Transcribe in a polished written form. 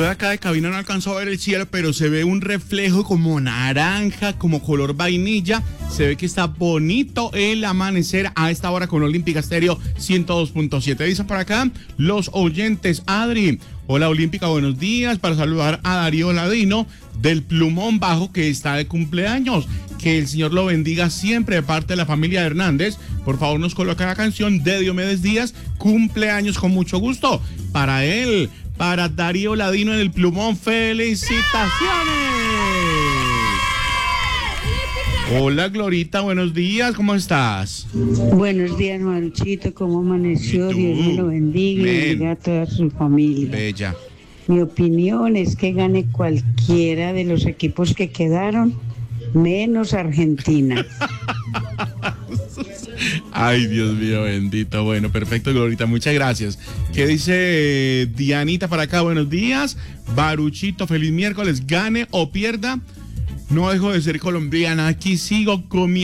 Yo de acá de cabina no alcanzo a ver el cielo, pero se ve un reflejo como naranja, como color vainilla. Se ve que está bonito el amanecer a esta hora con Olímpica Estéreo 102.7. Dicen por acá los oyentes. Adri, hola Olímpica, buenos días. Para saludar a Darío Ladino del Plumón Bajo, que está de cumpleaños. Que el Señor lo bendiga siempre de parte de la familia Hernández. Por favor, nos coloca la canción de Diomedes Díaz, cumpleaños con mucho gusto. Para él, para Darío Ladino en el Plumón, felicitaciones. Hola Glorita, buenos días, ¿cómo estás? Buenos días, Maruchito, ¿cómo amaneció? Dios me lo bendiga y bendiga a toda su familia. Bella. Mi opinión es que gane cualquiera de los equipos que quedaron, menos Argentina. Ay, Dios mío, bendito. Bueno, perfecto, Glorita, muchas gracias. ¿Qué dice Dianita para acá? Buenos días. Baruchito, feliz miércoles. Gane o pierda, no dejo de ser colombiana. Aquí sigo con mi